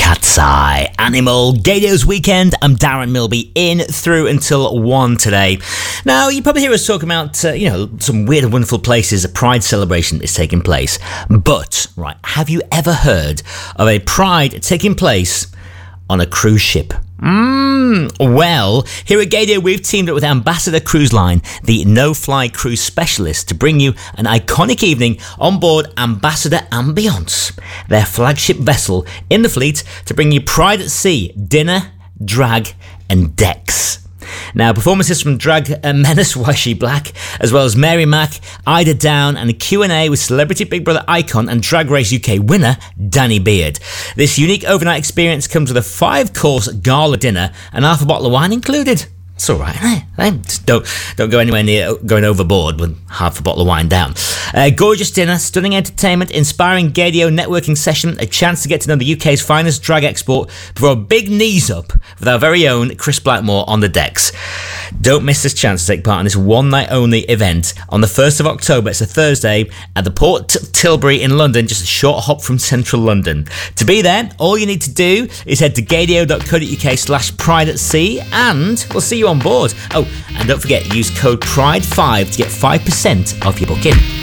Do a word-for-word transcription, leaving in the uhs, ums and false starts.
Cat's Eye Animal Gaydos Weekend. I'm Darren Milby, in through until one today. Now, you probably hear us talking about, uh, you know, some weird and wonderful places a Pride celebration is taking place. But, right, have you ever heard of a Pride taking place on a cruise ship? Mmm, well, here at Gaydio we've teamed up with Ambassador Cruise Line, the no-fly cruise specialist, to bring you an iconic evening on board Ambassador Ambiance, their flagship vessel in the fleet, to bring you Pride at Sea, dinner, drag and decks. Now, performances from drag uh, menace Waishi Black, as well as Mary Mack, Ida Down, and a Q and A with Celebrity Big Brother icon and Drag Race U K winner, Danny Beard. This unique overnight experience comes with a five-course gala dinner and half a bottle of wine included. It's all right, eh? eh? Just don't, don't go anywhere near going overboard with half a bottle of wine down. A gorgeous dinner, stunning entertainment, inspiring Gaydio networking session, a chance to get to know the U K's finest drag export before a big knees up with our very own Chris Blackmore on the decks. Don't miss this chance to take part in this one-night-only event on the first of October. It's a Thursday at the Port Tilbury in London, just a short hop from central London. To be there, all you need to do is head to gaydio.co.uk slash pride at sea, and we'll see you on board. Oh, and don't forget, use code pride five to get five percent off your booking.